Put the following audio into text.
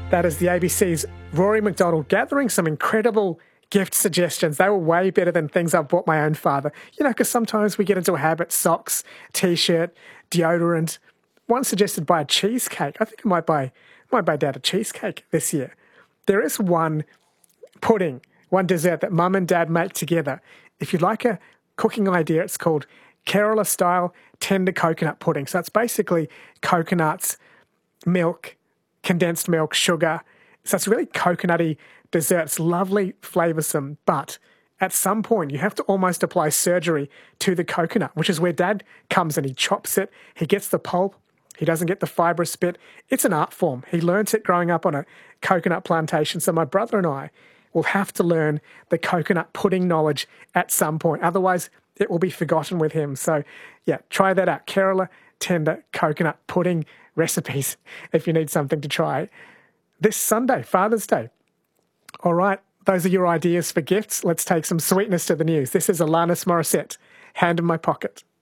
That is the ABC's Rory McDonald gathering some incredible gift suggestions. They were way better than things I've bought my own father. You know, because sometimes we get into a habit, socks, T-shirt, deodorant. One suggested buy a cheesecake. I think I might buy Dad a cheesecake this year. There is one pudding, one dessert that Mum and Dad make together. If you'd like a cooking idea, it's called Kerala-style tender coconut pudding. So it's basically coconuts, milk, condensed milk, sugar. So it's really coconutty dessert. It's lovely, flavoursome, but at some point you have to almost apply surgery to the coconut, which is where Dad comes in. He chops it, he gets the pulp, he doesn't get the fibrous bit. It's an art form. He learnt it growing up on a coconut plantation. So my brother and I will have to learn the coconut pudding knowledge at some point. Otherwise, it will be forgotten with him. So yeah, try that out. Kerala tender coconut pudding recipes if you need something to try this Sunday, Father's Day. All right, those are your ideas for gifts. Let's take some sweetness to the news. This is Alanis Morissette, Hand in My Pocket.